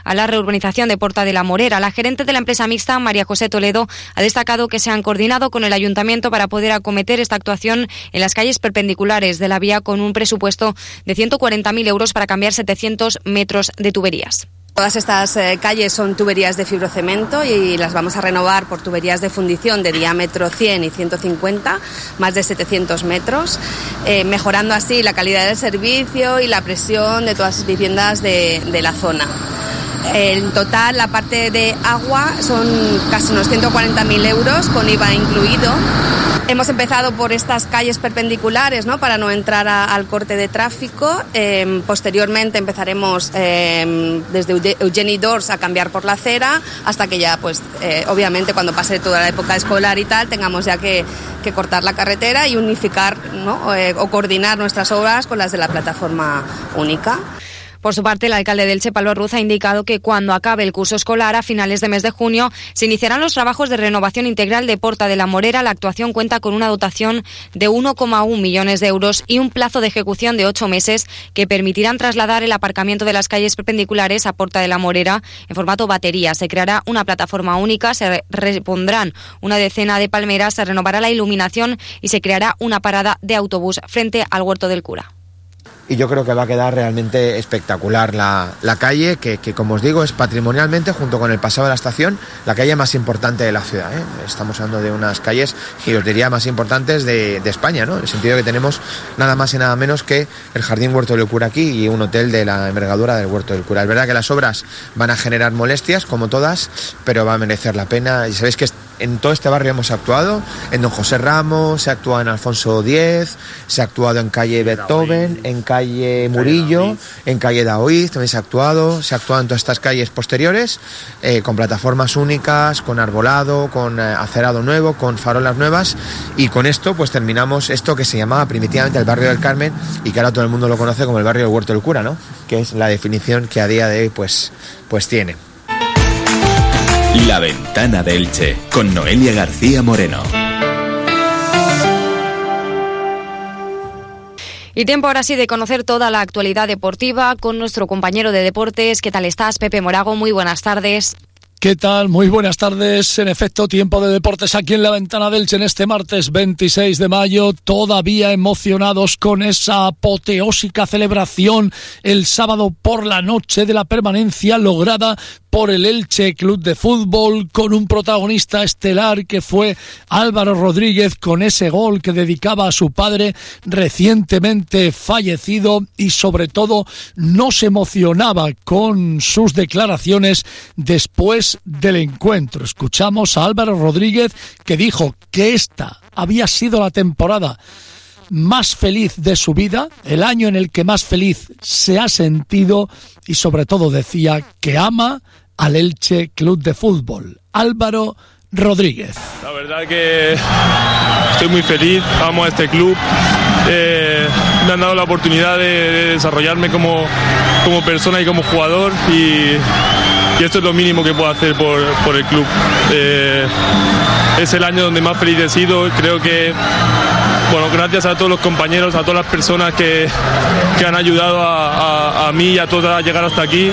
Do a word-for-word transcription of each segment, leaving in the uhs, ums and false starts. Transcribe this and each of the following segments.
a la reurbanización de Porta de la Morera. La gerente de la empresa mixta, María José Toledo, ha destacado que se han coordinado con el ayuntamiento para poder acometer esta actuación en las calles perpendiculares de la vía con un presupuesto de ciento cuarenta mil euros para cambiar setecientos metros de tuberías. Todas estas eh, calles son tuberías de fibrocemento y las vamos a renovar por tuberías de fundición de diámetro cien y ciento cincuenta, más de setecientos metros, eh, mejorando así la calidad del servicio y la presión de todas las viviendas de, de la zona. En total, la parte de agua son casi unos ciento cuarenta mil euros, con I V A incluido. Hemos empezado por estas calles perpendiculares, ¿no?, para no entrar a, al corte de tráfico. Eh, posteriormente empezaremos eh, desde Eugeni d'Ors a cambiar por la acera, hasta que ya, pues, eh, obviamente, cuando pase toda la época escolar y tal, tengamos ya que, que cortar la carretera y unificar, ¿no?, eh, o coordinar nuestras obras con las de la plataforma única. Por su parte, el alcalde de Elche, Pablo Ruz, ha indicado que cuando acabe el curso escolar, a finales de mes de junio, se iniciarán los trabajos de renovación integral de Porta de la Morera. La actuación cuenta con una dotación de uno coma uno millones de euros y un plazo de ejecución de ocho meses que permitirán trasladar el aparcamiento de las calles perpendiculares a Porta de la Morera en formato batería. Se creará una plataforma única, se repondrán una decena de palmeras, se renovará la iluminación y se creará una parada de autobús frente al Huerto del Cura. Y yo creo que va a quedar realmente espectacular la, la calle, que, que como os digo es patrimonialmente, junto con el pasado de la estación, la calle más importante de la ciudad, ¿eh? Estamos hablando de unas calles, y os diría, más importantes de, de España, ¿no? En el sentido de que tenemos nada más y nada menos que el Jardín Huerto del Cura aquí y un hotel de la envergadura del Huerto del Cura. Es verdad que las obras van a generar molestias, como todas, pero va a merecer la pena. Y sabéis que en todo este barrio hemos actuado, en Don José Ramos, se ha actuado en Alfonso X, se ha actuado en calle Beethoven, en calle Murillo, en calle Daoiz, también se ha actuado, se ha actuado en todas estas calles posteriores, eh, con plataformas únicas, con arbolado, con eh, acerado nuevo, con farolas nuevas, y con esto pues terminamos esto que se llamaba primitivamente el barrio del Carmen y que ahora todo el mundo lo conoce como el barrio del Huerto del Cura, ¿no?, que es la definición que a día de hoy pues, pues tiene. La Ventana de Elche, con Noelia García Moreno. Y tiempo ahora sí de conocer toda la actualidad deportiva con nuestro compañero de deportes. ¿Qué tal estás, Pepe Morago? Muy buenas tardes. ¿Qué tal? Muy buenas tardes. En efecto, tiempo de deportes aquí en la Ventana del Elche en este martes veintiséis de mayo, todavía emocionados con esa apoteósica celebración el sábado por la noche de la permanencia lograda por el Elche Club de Fútbol, con un protagonista estelar que fue Álvaro Rodríguez, con ese gol que dedicaba a su padre recientemente fallecido, y sobre todo no se emocionaba con sus declaraciones después del encuentro. Escuchamos a Álvaro Rodríguez, que dijo que esta había sido la temporada más feliz de su vida, el año en el que más feliz se ha sentido, y sobre todo decía que ama al Elche Club de Fútbol. Álvaro Rodríguez. La verdad que estoy muy feliz, amo a este club, eh, me han dado la oportunidad de, de desarrollarme como, como persona y como jugador, y, y esto es lo mínimo que puedo hacer por, por el club. Eh, es el año donde más feliz he sido, creo que, bueno, gracias a todos los compañeros, a todas las personas que, que han ayudado a, a, a mí y a todos a llegar hasta aquí,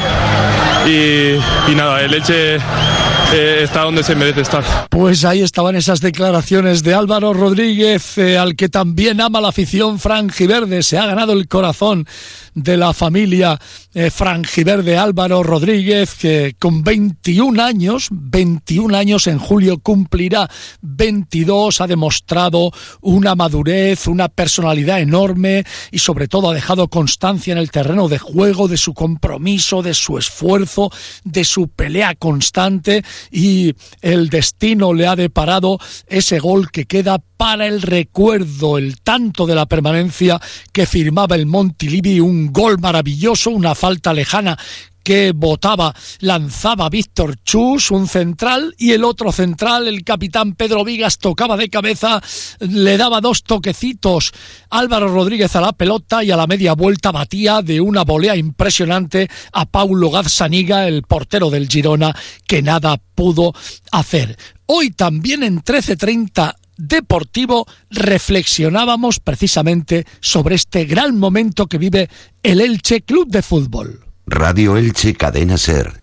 y, y nada, el Elche eh, está donde se merece estar. Pues ahí estaban esas declaraciones de Álvaro Rodríguez, eh, al que también ama la afición franjiverde. Se ha ganado el corazón de la familia eh, franjiverde. Álvaro Rodríguez, que con veintiún años, veintiún años en julio cumplirá veintidós, ha demostrado una madurez, una personalidad enorme, y sobre todo ha dejado constancia en el terreno de juego de su compromiso, de su esfuerzo, de su pelea constante, y el destino le ha deparado ese gol que queda para el recuerdo, el tanto de la permanencia que firmaba el Montilivi, un gol maravilloso, una falta lejana que botaba, lanzaba Víctor Chus, un central, y el otro central, el capitán Pedro Vigas, tocaba de cabeza, le daba dos toquecitos Álvaro Rodríguez a la pelota, y a la media vuelta batía de una volea impresionante a Paulo Gazzaniga, el portero del Girona, que nada pudo hacer. Hoy también en trece treinta Deportivo reflexionábamos precisamente sobre este gran momento que vive el Elche Club de Fútbol. Radio Elche Cadena Ser.